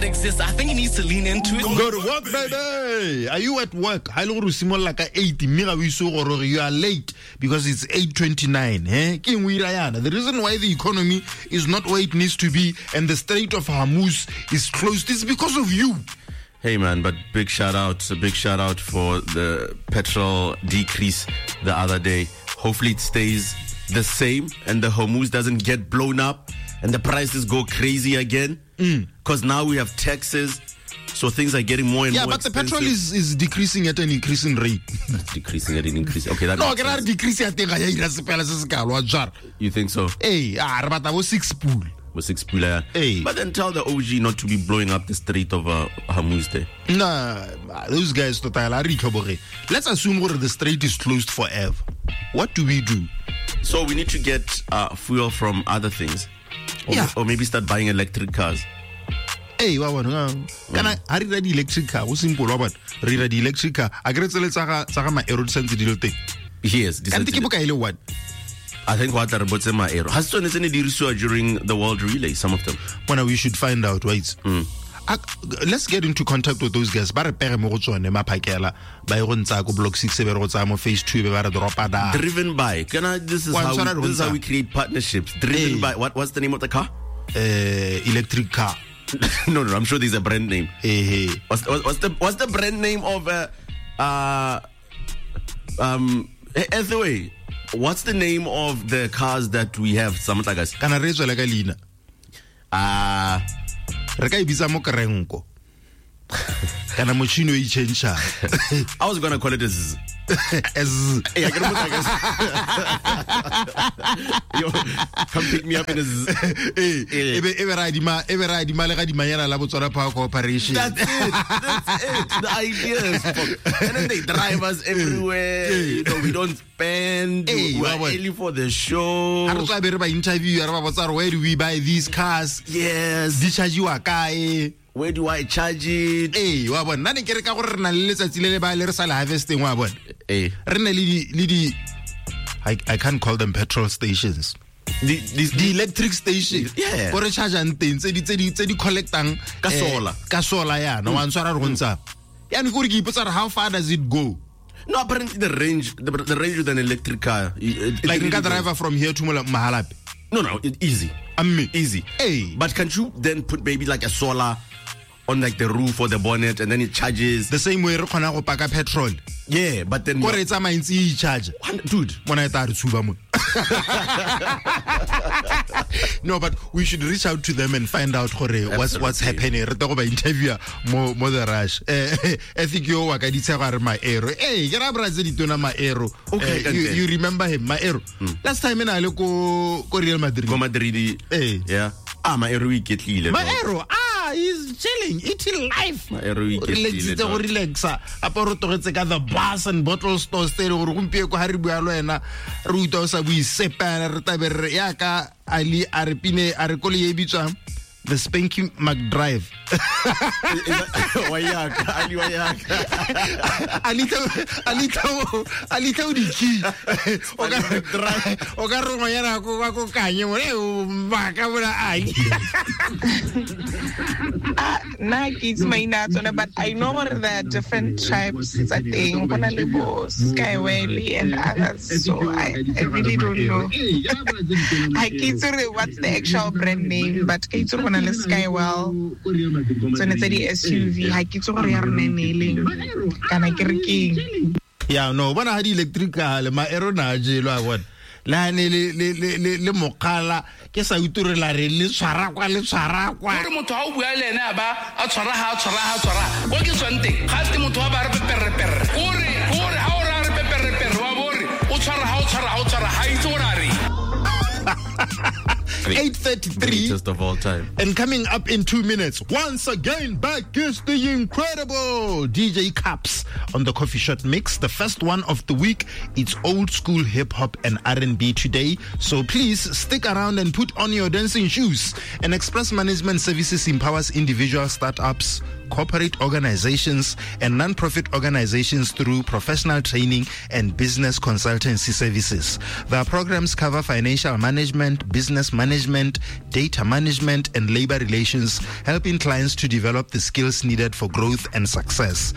exist. I think he needs to lean into it. Go to work, baby. Are you at work? Like 8. You are late because it's 8:29. The reason why the economy is not where it needs to be and the Strait of Hormuz is closed is because of you. Hey man, but a big shout out for the petrol decrease the other day. Hopefully it stays the same and the Hormuz doesn't get blown up and the prices go crazy again. Because now we have taxes, so things are getting more and more expensive. Yeah, but the petrol is decreasing at an increasing rate. Decreasing at an increasing. Okay, that makes sense. You think so? Hey, 6 pool. Hey. But then tell the OG not to be blowing up the Strait of Hormuz there. Nah, those guys let's assume the strait is closed forever. What do we do? So we need to get fuel from other things. Or maybe start buying electric cars. Hey, can I read the electric car? What's simple, Robert? Read the electric car. I get my aero sensitive thing. Yes, what? I think what are about my aero. Has to during the World Relay, some of them. When we should find out, right? Let's get into contact with those guys. Block 6 phase 2 driven by. This is how we create partnerships. Driven by what's the name of the car? Electric car. No, I'm sure there's a brand name. What's the brand name of anyway, what's the name of the cars that we have? Samatagas. Kana rezo la galina. Reka ibisa mo krenko. Kana mochino I change. I was going to call it as hey, come pick me up in a cooperation. That's it. The idea is and then they drive us everywhere. We don't spend. We're only for the show. Interview. Where do we buy these cars? Yes. This charge you are where do I charge it? Hey, harvesting I can't call them petrol stations. The electric station. Yeah. For charge and things. They collecting Kasola. Yeah. No one how far does it go? No, apparently the range with an electric car. Like you can drive from here to Mahalapi. No, easy. Easy. Hey. But can't you then put maybe like a solar on like the roof or the bonnet and then it charges? The same way you can pack petrol. Yeah, but then charge. Dude. When I thought no, but we should reach out to them and find out what's happening. Interview more the rush. I think you work at my aero. Hey, get up my aero. Okay, you remember him, my aero. Last time I look Real Madrid. Madrid. Hey. Yeah. My aero get my aero. He's chilling, eating life. Relax. The bus and bottle stores. Ali Arpine Arcoli Bicham. The Spanky McDrive. Alita Udiki. Ogaro Mayana Coco Kanye. It's my nuts, but I know what the different tribes I think Skyway and others. So I really don't know. I can't say what's the actual brand name, but it's Skywell. So it's the SUV. I can't say can I get king? Yeah, no, when I had electric car, my aeronage, what? La le mokala ke sa uture la re le tshwara kwa re motho a o bua le ena ba a tshwara go ke swante ga te motho wa ba re peperre gore ha o ra re peperre wa bore o tshwara ha itse o ra re 8:33 greatest of all time. And coming up in 2 minutes, once again, back is the incredible DJ Caps on the Coffee Shot Mix, the first one of the week. It's old school hip-hop and R&B today, so please stick around and put on your dancing shoes. And Express Management Services empowers individual startups, corporate organizations, and non-profit organizations through professional training and business consultancy services. Their programs cover financial management, business management, management, data management, and labor relations, helping clients to develop the skills needed for growth and success.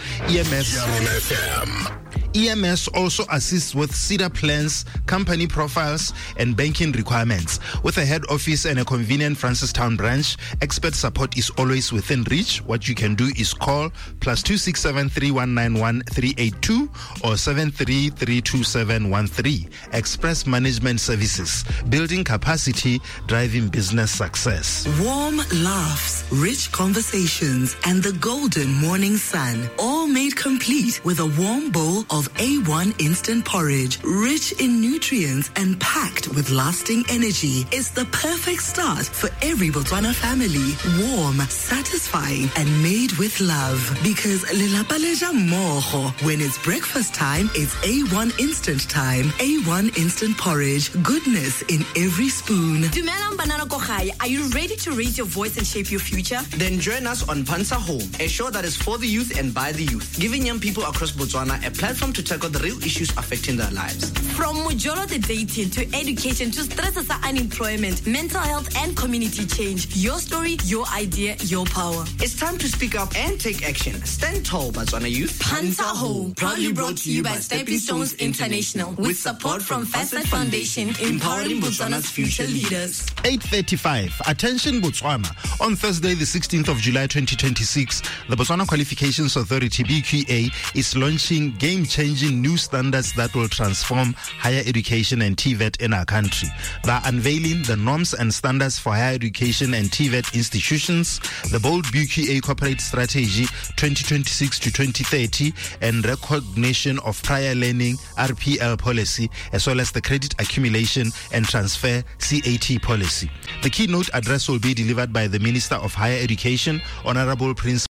EMS also assists with CEDA plans, company profiles, and banking requirements. With a head office and a convenient Francistown branch, expert support is always within reach. What you can do is call +267 3191 382 or 7332713. Express Management Services, building capacity, driving business success. Warm laughs, rich conversations, and the golden morning sun, all made complete with a warm bowl of A1 instant porridge, rich in nutrients and packed with lasting energy. It's the perfect start for every Botswana family. Warm, satisfying, and made with love. Because lelapa leja mmogo. When it's breakfast time, it's A1 instant time. A1 instant porridge. Goodness in every spoon. Dumelang Banana Kohai, are you ready to raise your voice and shape your future? Then join us on Pansa Home, a show that is for the youth and by the youth, giving young people across Botswana a platform to tackle the real issues affecting their lives. From Mujolo the dating to education to stress, unemployment, mental health, and community change. Your story, your idea, your power. It's time to speak up and take action. Stand tall, Botswana youth. Pansa Home, proudly brought to you by Stepping Stones International, with support from Facet Foundation, empowering Botswana's future leaders. 8:35. Attention Botswana. On Thursday, the 16th of July 2026, the Botswana Qualifications Authority, BQA, is launching game-changing new standards that will transform higher education and TVET in our country. They are unveiling the norms and standards for higher education and TVET institutions, the bold BQA corporate strategy 2026 to 2030, and recognition of prior learning RPL policy, as well as the credit accumulation and transfer CAT policy. The keynote address will be delivered by the Minister of Higher Education, Honorable Prince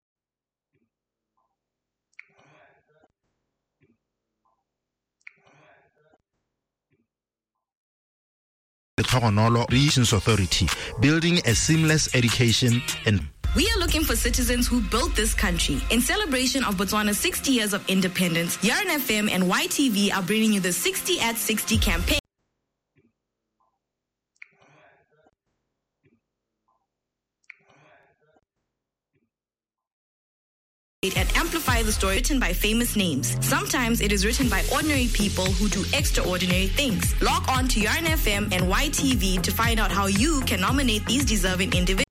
Regions Authority, building a seamless education and We are looking for citizens who built this country. In celebration of Botswana's 60 years of independence, Yarn FM and YTV are bringing you the 60 at 60 campaign. And amplify the story written by famous names. Sometimes it is written by ordinary people who do extraordinary things. Log on to Yarn FM and YTV to find out how you can nominate these deserving individuals.